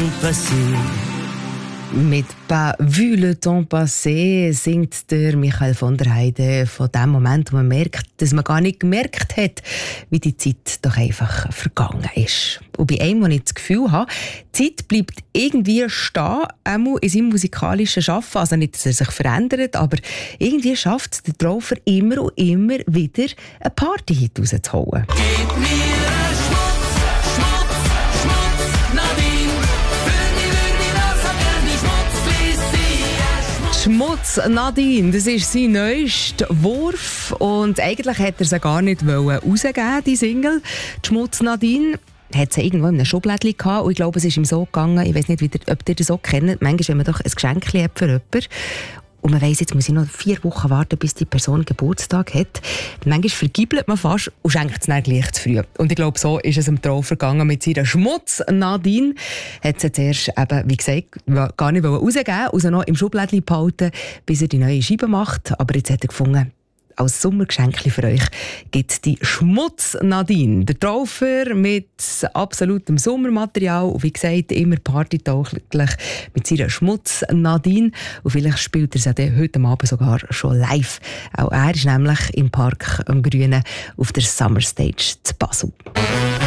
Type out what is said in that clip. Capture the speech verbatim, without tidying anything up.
temps passé. Mit «Pas vu le temps passé» singt der Michael von der Heide von dem Moment, wo man merkt, dass man gar nicht gemerkt hat, wie die Zeit doch einfach vergangen ist. Und bei einem, wo ich das Gefühl habe, die Zeit bleibt irgendwie stehen, einmal in seinem musikalischen Schaffen. Also nicht, dass er sich verändert, aber irgendwie schafft es der Traufer immer und immer wieder, einen Party-Hit rauszuholen. Gib mir einen Schmutz, Schmutz, Schmutz, Nadine. Für die würde ich das so gern die Schmutzfliesse. Schmutz Nadine, das ist sein neuester Wurf und eigentlich hätte er sie gar nicht rausgeben, die Single. Die Schmutz Nadine hat sie irgendwo in einem Schublädchen gehabt und ich glaube, es ist ihm so gegangen, ich weiss nicht, wie der, ob ihr das auch kennt, manchmal, wenn man doch ein Geschenk hat für jemanden und man weiss, jetzt muss ich noch vier Wochen warten, bis die Person Geburtstag hat. Manchmal vergiebelt man fast und schenkt es dann gleich zu früh. Und ich glaube, so ist es im Traufer gegangen mit seiner Schmutz. Nadine hat sie zuerst eben, wie gesagt, gar nicht rausgeben, also noch im Schublädchen behalten, bis er die neue Scheibe macht. Aber jetzt hat er gefunden, als Sommergeschenk für euch gibt es die Schmutz Nadine. Der Traufer mit absolutem Sommermaterial und wie gesagt immer partytauglich mit seiner Schmutz Nadine. Und vielleicht spielt er sie heute Abend sogar schon live. Auch er ist nämlich im Park am Grünen auf der Summer Stage zu Basel.